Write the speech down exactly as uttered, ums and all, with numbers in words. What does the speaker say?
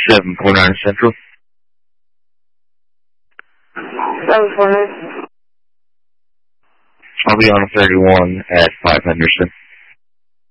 seven four nine Central. seven four nine. I'll be on thirty-one at five Henderson.